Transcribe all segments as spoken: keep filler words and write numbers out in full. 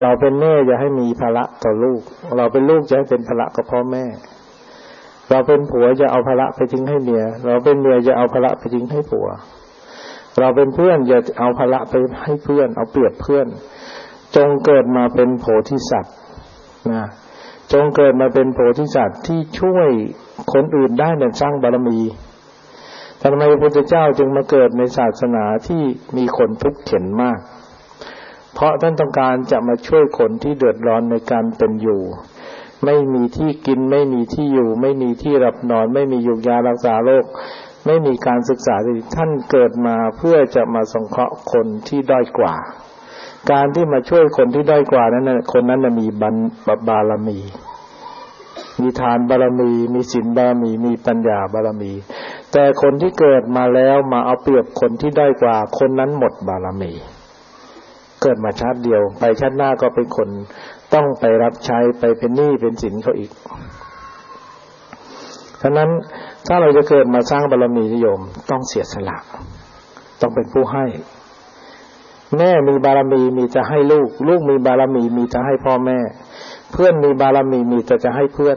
เราเป็นแม่อย่าให้มีภาระต่อลูกเราเป็นลูกอย่าให้เป็นภาระกับพ่อแม่เราเป็นผัวจะเอาภาระไปทิ้งให้เมียเราเป็นเมียจะเอาภาระไปทิ้งให้ผัวเราเป็นเพื่อนอย่าเอาภาระไปให้เพื่อนเอาเปรียบเพื่อนจงเกิดมาเป็นโพธิสัตว์นะจงเกิดมาเป็นโพธิสัตว์ที่ช่วยคนอื่นได้ในสร้างบารมีทำไมพระพุทธเจ้าจึงมาเกิดในศาสนาที่มีคนทุกข์เข็ญมากเพราะท่านต้องการจะมาช่วยคนที่เดือดร้อนในการเป็นอยู่ไม่มีที่กินไม่มีที่อยู่ไม่มีที่หลับนอนไม่มียุกยารักษาโรคไม่มีการศึกษาท่านเกิดมาเพื่อจะมาสงเคราะห์คนที่ด้อยกว่าการที่มาช่วยคนที่ด้อยกว่านั้นน่ะคนนั้นน่ะมีบารมีมีทานบารมีมีศีลบารมีมีปัญญาบารมีแต่คนที่เกิดมาแล้วมาเอาเปรียบคนที่ด้อยกว่าคนนั้นหมดบารมีเกิดมาชาติเดียวไปชาติหน้าก็เป็นคนต้องไปรับใช้ไปเป็นหนี้เป็นสินเขาอีกฉะนั้นถ้าเราจะเกิดมาสร้างบารมีนิยมต้องเสียสละต้องเป็นผู้ให้แม่มีบารมีมีจะให้ลูกลูกมีบารมีมีจะให้พ่อแม่เพื่อนมีบารมีมีจะจะให้เพื่อน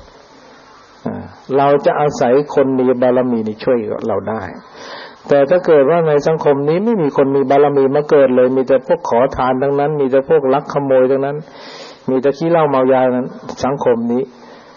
เราจะอาศัยคนมีบารมีนี่ช่วยเราได้แต่ถ้าเกิดว่าในสังคมนี้ไม่มีคนมีบารมีมาเกิดเลยมีแต่พวกขอทานทั้งนั้นมีแต่พวกลักขโมยทั้งนั้นมีแต่ขี้เหล้าเมายานั้นสังคมนี้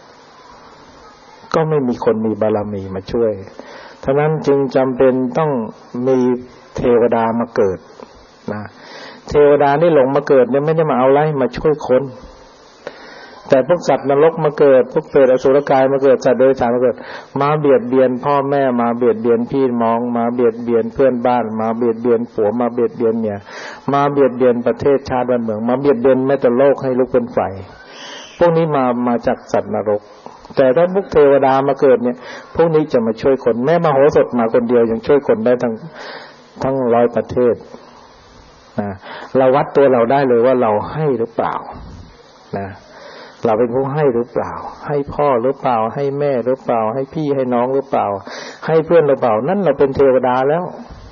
ก็ไม่มีคนมีบารมีมาช่วยฉะนั้นจึงจำเป็นต้องมีเทวดามาเกิดนะเทวดานี่หลงมาเกิดเนี่ยไม่ได้มาเอาอะไรมาช่วยคนแต่พวกสัตว์นรกมาเกิดพวกเปรตอสุรกายมาเกิดสัตว์เดรัจฉานมาเกิดมาเบียดเบียนพ่อแม่มาเบียดเบียนพี่น้องมาเบียดเบียนเพื่อนบ้านมาเบียดเบียนผัวมาเบียดเบียนเมียมาเบียดเบียนประเทศชาติบ้านเมืองมาเบียดเบียนแม้แต่โลกให้ลุกเป็นไฟพวกนี้มามาจากสัตว์นรกแต่ถ้าพวกเทวดามาเกิดเนี่ยพวกนี้จะมาช่วยคนแม้มโหสถมาคนเดียวยังช่วยคนได้ทั้งทั้งร้อยประเทศนะเราวัดตัวเราได้เลยว่าเราให้หรือเปล่านะเราเป็นผู้ให้หรือเปล่าให้พ่อหรือเปล่าให้แม่หรือเปล่าให้พี่ให้น้องหรือเปล่าให้เพื่อนหรือเปล่านั่นเราเป็นเทวดาแล้ว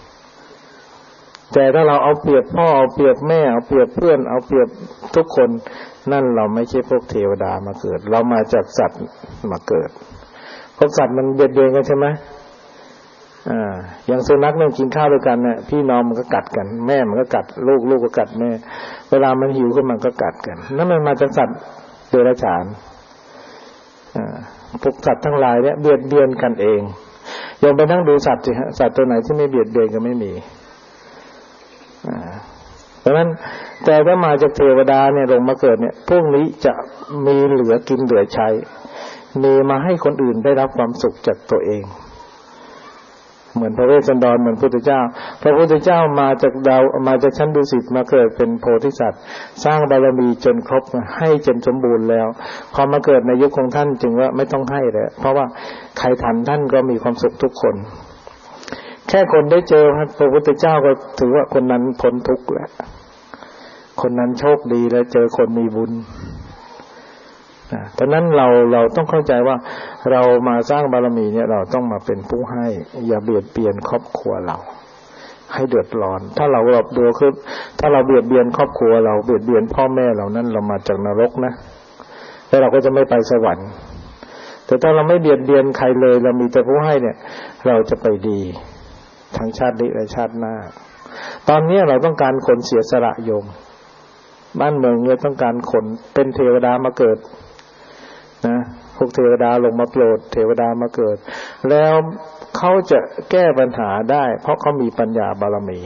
แต่ถ้าเราเอาเปรียบพ่อเอาเปรียบแม่เอาเปรียบเพื่อนเอาเปรียบทุกคนนั่นเราไม่ใช่พวกเทวดามาเกิดเรามาจากสัตว์มาเกิดพวกสัตว์มันเบียดเบียนกันใช่ไหมอ่าอย่างสุนัขนั่งกินข้าวด้วยกันเนี่ยพี่น้องมันก็กัดกันแม่มันก็กัดลูกลูกก็กัดแม่เวลามันหิวขึ้นมันก็กัดกันนั่นมันมาจากสัตว์เดรัจฉานอ่าพวกสัตว์ทั้งหลายเนี่ยเบียดเบียนกันเองยอมไปนั่งดูสัตว์สิฮะสัตว์ตัวไหนที่ไม่เบียดเบียนก็ไม่มีอ่าเพราะฉะนั้นแต่ถ้ามาจากเทวดาเนี่ยลงมาเกิดเนี่ยพวกนี้จะมีเหลือกินเหลือใช้มีมาให้คนอื่นได้รับความสุขจากตัวเองเหมือนพระเวสสันดรเหมือนพระพุทธเจ้าพระพุทธเจ้ามาจากดาวมาจากชั้นดุสิตมาเกิดเป็นโพธิสัตว์สร้างบารมีจนครบให้จนสมบูรณ์แล้วพอมาเกิดในยุคของท่านจึงว่าไม่ต้องให้แล้วเพราะว่าใครทันท่านก็มีความสุขทุกคนแค่คนได้เจอพระพุทธเจ้าก็ถือว่าคนนั้นพ้นทุกข์แล้วคนนั้นโชคดีแล้วเจอคนมีบุญนะฉะนั้นเราเราต้องเข้าใจว่าเรามาสร้างบารมีเนี่ยเราต้องมาเป็นผู้ให้อย่าเบียดเบียนครอบครัวเราให้เดือดร้อนถ้าเราหลบดูคือถ้าเราเบียดเบียนครอบครัวเราเบียดเบียนพ่อแม่เรานั้นเรามาจากนรกนะแล้วเราก็จะไม่ไปสวรรค์แต่ถ้าเราไม่เบียดเบียนใครเลยเรามีแต่ผู้ให้เนี่ยเราจะไปดีทั้งชาตินี้และชาติหน้าตอนนี้เราต้องการคนเสียสละโยมบ้านเมืองเนี่ยต้องการคนเป็นเทวดามาเกิดนะพวกเทวดาลงมาโปรดเทวดามาเกิดแล้วเขาจะแก้ปัญหาได้เพราะเขามีปัญญาบารมี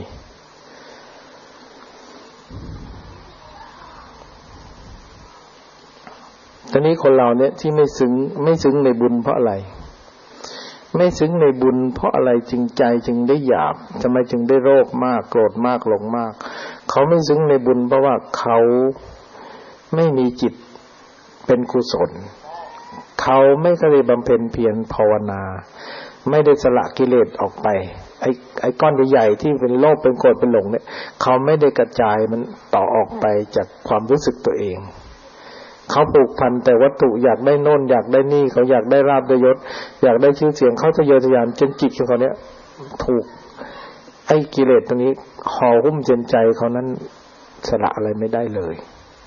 ตอนนี้คนเราเนี่ยที่ไม่ซึ้งไม่ซึ้งในบุญเพราะอะไรไม่ซึ้งในบุญเพราะอะไรจึงใจจึงได้หยาบทำไมจึงได้โรคมากโกรธมากหลงมากเขาไม่ซึ้งในบุญเพราะว่าเขาไม่มีจิตเป็นกุศลเขาไม่ได้บำเพ็ญเพียรภาวนาไม่ได้สละกิเลสออกไปไอ้ไอ้ก้อนใหญ่ๆที่เป็นโลภเป็นโกรธเป็นหลงเนี่ยเขาไม่ได้กระจายมันต่อออกไปจากความรู้สึกตัวเองเขาผูกพันแต่วัตถุอยากได้โน่นอยากได้นี่เขาอยากได้ลาภได้ยศอยากได้ชื่อเสียงเขาทะเยอทะยานจนจิตของเขาเนี่ยถูกไอ้กิเลสตรงนี้ห่อหุ้มจนใจเขานั้นสละอะไรไม่ได้เลย